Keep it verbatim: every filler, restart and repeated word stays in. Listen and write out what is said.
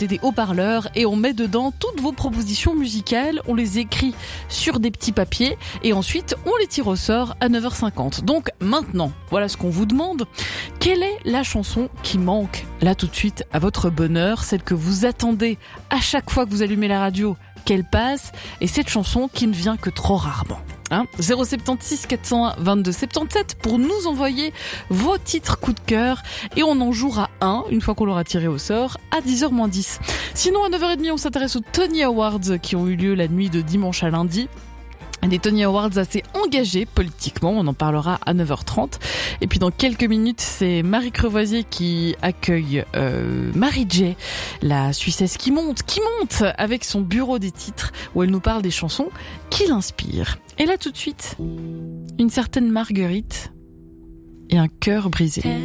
côté des haut-parleurs et on met dedans toutes vos propositions musicales. On les écrit sur des petits papiers et ensuite on les tire au sort à neuf heures cinquante. Donc maintenant, voilà ce qu'on vous demande. Quelle est la chanson qui manque là tout de suite à votre bonheur, celle que vous attendez à chaque fois que vous allumez la radio qu'elle passe, et cette chanson qui ne vient que trop rarement? Hein, zéro sept six quatre zéro un vingt-deux soixante-dix-sept pour nous envoyer vos titres coup de cœur et on en jouera un une fois qu'on l'aura tiré au sort à dix heures moins dix. Sinon à neuf heures trente on s'intéresse aux Tony Awards qui ont eu lieu la nuit de dimanche à lundi. Des Tony Awards assez engagés politiquement, on en parlera à neuf heures trente. Et puis dans quelques minutes, c'est Marie Crevoisier qui accueille euh, Marie J, la Suissesse qui monte, qui monte avec son bureau des titres où elle nous parle des chansons qui l'inspirent. Et là tout de suite, une certaine Marguerite et un cœur brisé.